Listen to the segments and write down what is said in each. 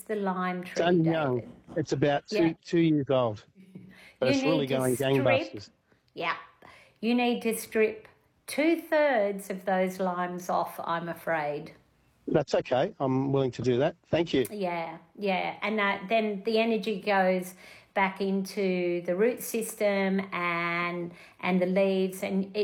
the lime tree, It's young. David? It's about Yeah. 2 years old, but You it's really need to going strip, gangbusters. yeah, you need to strip 2/3 of those limes off, I'm afraid. That's okay. I'm willing to do that. Thank you. Yeah, yeah. And then the energy goes back into the root system and the leaves, and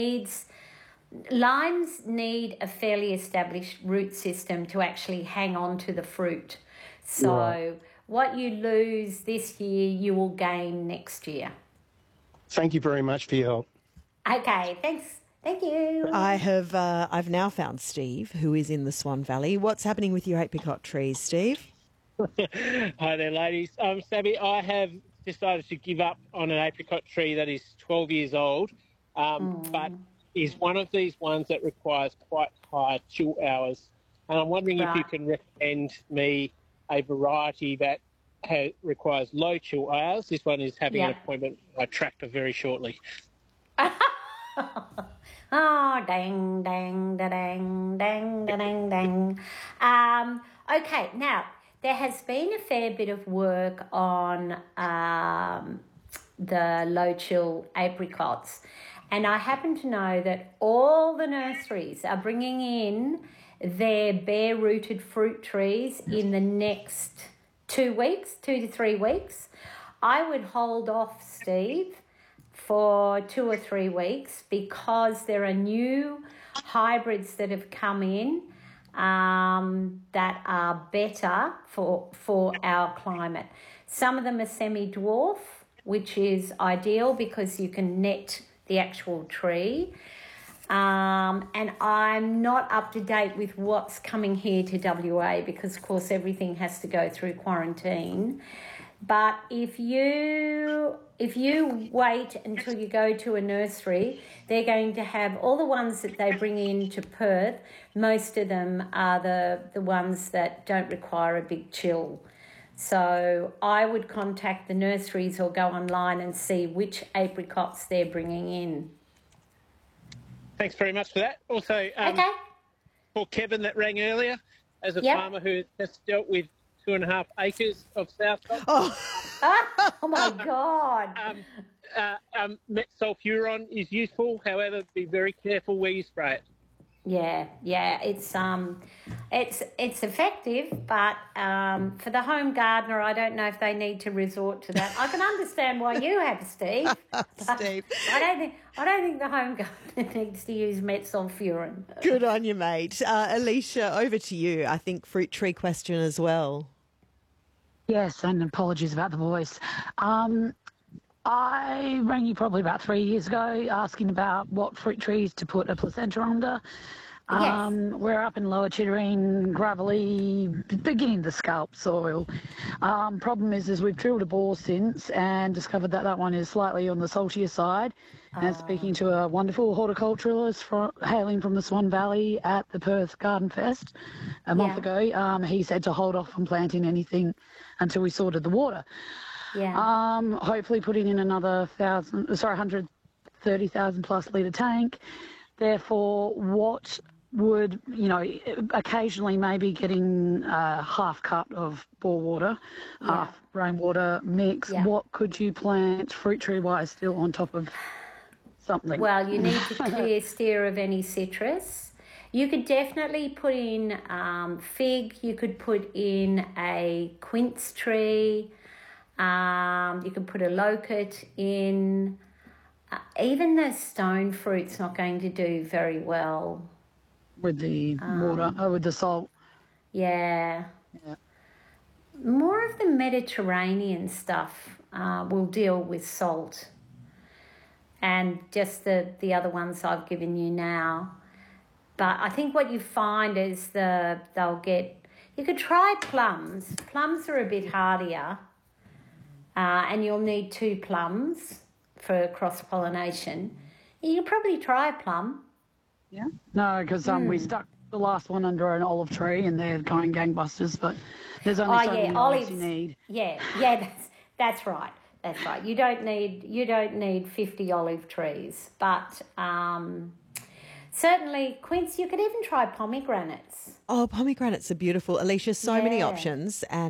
limes need a fairly established root system to actually hang on to the fruit. So Right. what you lose this year, you will gain next year. Thank you very much for your help. Okay, thanks. Thank you. I've now found Steve, who is in the Swan Valley. What's happening with your apricot trees, Steve? Hi there, ladies. Sabby, I have decided to give up on an apricot tree that is 12 years old, but is one of these ones that requires quite high chill hours. And I'm wondering if you Right. can recommend me a variety that requires low chill hours. This one is having an Yeah. appointment with my tractor very shortly. Oh, dang, dang, da, dang, dang, da, dang, dang. Okay, now there has been a fair bit of work on the low chill apricots, and I happen to know that all the nurseries are bringing in their bare rooted fruit trees in the next 2 weeks, 2 to 3 weeks. I would hold off, Steve, for 2 or 3 weeks because there are new hybrids that have come in that are better for our climate. Some of them are semi-dwarf, which is ideal because you can net the actual tree. And I'm not up to date with what's coming here to WA because, of course, everything has to go through quarantine. But if you wait until you go to a nursery, they're going to have all the ones that they bring in to Perth. Most of them are the ones that don't require a big chill. So I would contact the nurseries or go online and see which apricots they're bringing in. Thanks very much for that. Also, Okay. for Kevin that rang earlier, as a Yep. farmer who has dealt with 2.5 acres of south Oh, Oh my God. met sulfuron is useful. However, be very careful where you spray it. Yeah, it's effective, but for the home gardener, I don't know if they need to resort to that. I can understand why you have, Steve. Steve. I don't think the home gardener needs to use metsulfuron. Good on you, mate. Alicia, over to you. I think fruit tree question as well. Yes, and apologies about the voice. I rang you probably about 3 years ago asking about what fruit trees to put a placenta under. Yes. We're up in Lower Chittering, gravelly, beginning to scalp soil. Problem is we've drilled a bore since and discovered that one is slightly on the saltier side. And speaking to a wonderful horticulturalist hailing from the Swan Valley at the Perth Garden Fest a month ago, he said to hold off on planting anything until we sorted the water. Yeah. Hopefully putting in another 130,000 plus litre tank. Therefore, what would, occasionally maybe getting a half cup of bore water, half rainwater mix. Yeah. What could you plant fruit tree wise still on top of something? Well, you need to steer of any citrus. You could definitely put in fig. You could put in a quince tree. You could put a locust in. Even the stone fruit's not going to do very well. With the water, with the salt. Yeah. More of the Mediterranean stuff will deal with salt. And just the other ones I've given you now. But I think what you find is you could try plums. Plums are a bit hardier. And you'll need 2 plums for cross-pollination. You can probably try a plum. Yeah. No, because we stuck the last one under an olive tree and they're going gangbusters, but there's only so many olives you need. Yeah, that's right. That's right. You don't need 50 olive trees, but certainly quince. You could even try pomegranates. Oh, pomegranates are beautiful. Alicia, so many options. And